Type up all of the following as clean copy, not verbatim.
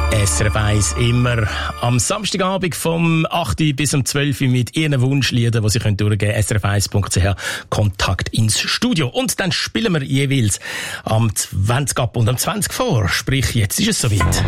SRF 1 immer am Samstagabend vom 8 bis um 12 mit Ihren Wunschliedern, die Sie durchgeben können, srf1.ch, Kontakt ins Studio. Und dann spielen wir jeweils am 20 ab und am 20 vor. Sprich, jetzt ist es soweit.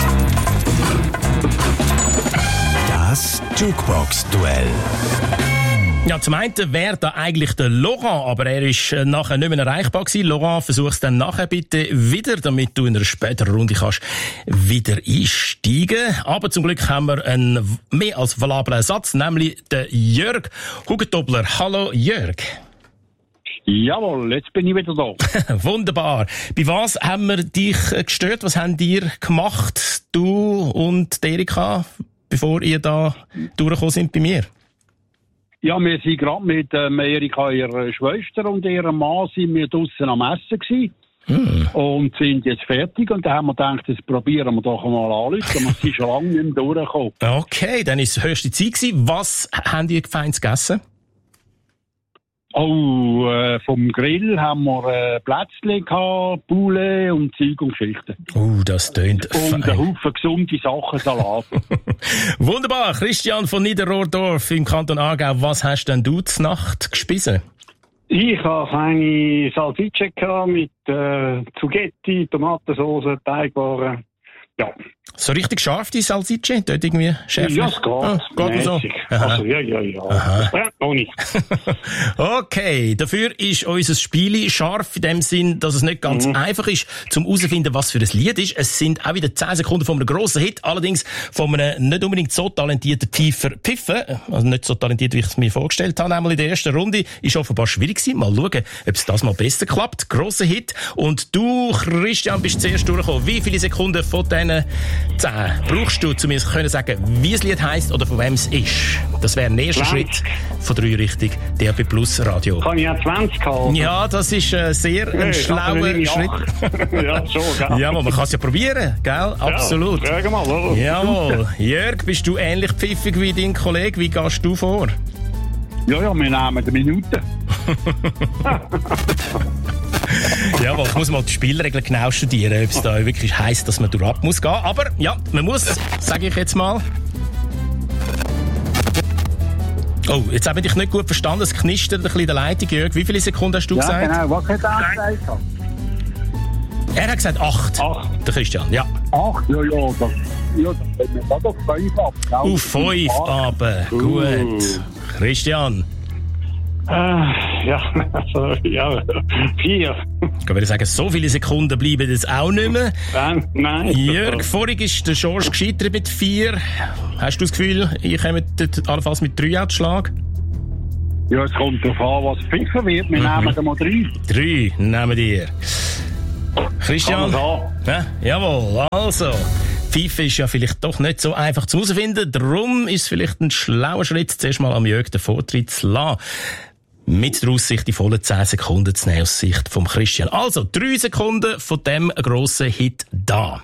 Das Jukebox-Duell. Ja, zum einen wäre da eigentlich der Laurent, aber er ist nachher nicht mehr erreichbar gewesen. Laurent, versuch's dann nachher bitte wieder, damit du in einer späteren Runde kannst wieder einsteigen. Aber zum Glück haben wir einen mehr als valablen Ersatz, nämlich den Jörg Hugentobler. Hallo Jörg. Jawohl, jetzt bin ich wieder da. Wunderbar. Bei was haben wir dich gestört? Was haben ihr gemacht, du und Erika, bevor ihr da durchgekommen sind bei mir? Ja, wir sind gerade mit Erika, ihrer Schwester und ihrem Mann, sind wir draussen am Essen gewesen. Und sind jetzt fertig. Und dann haben wir gedacht, das probieren wir doch mal anrufen. Wir sind schon lange nicht mehr durchgekommen. Okay, dann ist es höchste Zeit gewesen. Was haben ihr feins gegessen? Oh, vom Grill haben wir Plätzchen gehabt, Poulet und Zeug und Geschichten. Das tönt und ein Haufen gesunde Sachen, Salat. Wunderbar. Christian von Niederrohrdorf im Kanton Aargau. Was hast denn du zur Nacht gespissen? Ich habe eine Salsicce mit Zugetti, Tomatensauce, Teigwaren. Ja. So richtig scharf, die Salsicce? Dort irgendwie schärfer? Ja, es geht. Geht so? Also, ja. Das brennt noch nicht. Okay, dafür ist unser Spiel scharf in dem Sinn, dass es nicht ganz einfach ist, zum herauszufinden, was für ein Lied ist. Es sind auch wieder 10 Sekunden von einem grossen Hit, allerdings von einem nicht unbedingt so talentierten Pfeifer Pfiffen. Also nicht so talentiert, wie ich es mir vorgestellt habe. Einmal in der ersten Runde ist offenbar schwierig gewesen. Mal schauen, ob es das mal besser klappt. Grosser Hit. Und du, Christian, bist zuerst durchgekommen. Wie viele Sekunden von diesen 10 brauchst du, um mir zu sagen, wie das Lied heisst oder von wem es ist? Das wäre der erste Schritt von 3 Richtung DAB Plus Radio. Kann ich auch 20 haben? Ja, das ist sehr ein schlauer Schritt. Ja, schon, gell? Ja, aber man kann es ja probieren, gell? Absolut. Ja, frag mal, oder? Jawohl. Jörg, bist du ähnlich pfiffig wie dein Kollege? Wie gehst du vor? Ja, wir nehmen eine Minute. Jawohl, ich muss mal die Spielregeln genau studieren, ob es da wirklich heisst, dass man durchab muss gehen. Aber ja, man muss, sage ich jetzt mal. Oh, jetzt habe ich dich nicht gut verstanden, es knistert ein bisschen in der Leitung. Jörg, wie viele Sekunden hast du gesagt? Ja, genau. Was hat er gesagt? Er hat gesagt 8. 8. Der Christian, ja. 8? Ja, das hat doch 5 ab. Auf 5 aber. Gut. Christian. Ja, 4. Ich würde sagen, so viele Sekunden bleiben jetzt auch nicht mehr. Nein. Jörg, vorhin ist der George gescheitert mit 4. Hast du das Gefühl, ich komme allenfalls mit 3 Ausschlag? Ja, es kommt darauf an, was pfiffen wird. Wir nehmen dann mal 3. 3 nehmen wir. Christian? Ja, jawohl, also. Pfeife ist ja vielleicht doch nicht so einfach zu herausfinden. Darum ist es vielleicht ein schlauer Schritt, zuerst mal am Jörg den Vortritt zu lassen. Mit der Aussicht, die vollen 10 Sekunden zu nehmen aus Sicht vom Christian. Also, 3 Sekunden von dem grossen Hit da.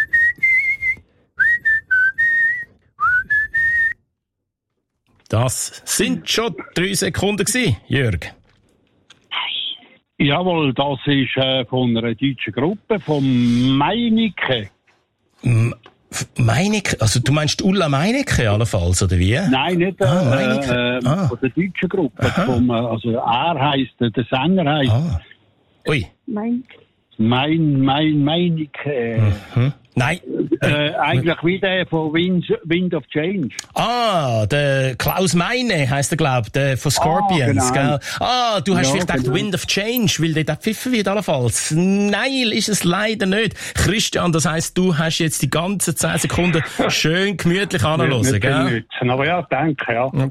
Das sind schon 3 Sekunden gewesen, Jörg. Jawohl, das ist von einer deutschen Gruppe, von Meinecke. Meinecke? Also du meinst Ulla Meinecke allenfalls, oder wie? Nein, nicht von der deutschen Gruppe. Also er heisst, der Sänger heisst... Ui. Meinecke. Nein. Eigentlich wie der von Wind of Change. Der Klaus Meine heisst er, glaube ich, der von Scorpions, genau. Gell? Du hast vielleicht gedacht, Wind of Change, weil der pfiffen wird allenfalls. Nein, ist es leider nicht. Christian, das heisst, du hast jetzt die ganzen 10 Sekunden schön gemütlich anhören, gell? Aber ja, danke, ja.